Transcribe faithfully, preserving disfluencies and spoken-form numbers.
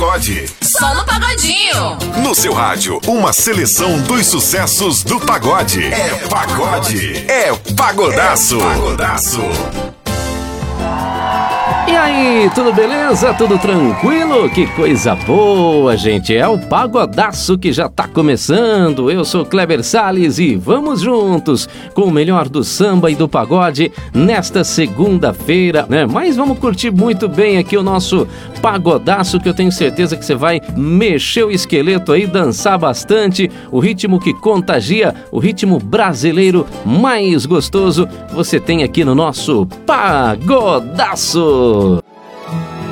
pagode. Só no Pagodinho. No seu rádio, uma seleção dos sucessos do pagode. É pagode. É pagodaço. É pagodaço. E aí, tudo beleza? Tudo tranquilo? Que coisa boa, gente! É o Pagodaço que já tá começando. Eu sou Kleber Salles e vamos juntos com o melhor do samba e do pagode nesta segunda-feira, né? Mas vamos curtir muito bem aqui o nosso Pagodaço, que eu tenho certeza que você vai mexer o esqueleto aí, dançar bastante. O ritmo que contagia, o ritmo brasileiro mais gostoso, você tem aqui no nosso Pagodaço.